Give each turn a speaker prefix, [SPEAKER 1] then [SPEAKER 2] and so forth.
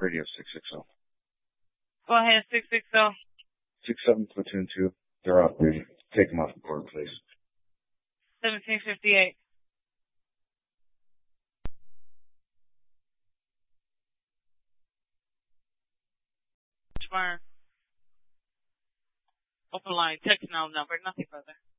[SPEAKER 1] Radio 660.
[SPEAKER 2] Go ahead, 660.
[SPEAKER 1] 67 Platoon 2. They're off duty. Take them off the board, please.
[SPEAKER 2] 1758. Burn. Open line, text now number, nothing further.